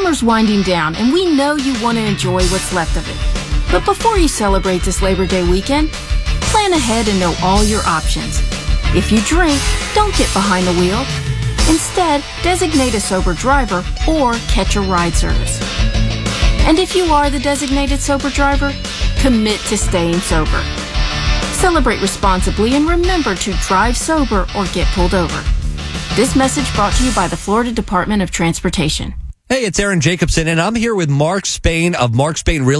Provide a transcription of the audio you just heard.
Summer's winding down, and we know you want to enjoy what's left of it. But before you celebrate this Labor Day weekend, plan ahead and know all your options. If you drink, don't get behind the wheel. Instead, designate a sober driver or catch a ride service. And if you are the designated sober driver, commit to staying sober. Celebrate responsibly and remember to drive sober or get pulled over. This message brought to you by the Florida Department of Transportation. Hey, it's Aaron Jacobson, and I'm here with Mark Spain of Mark Spain Real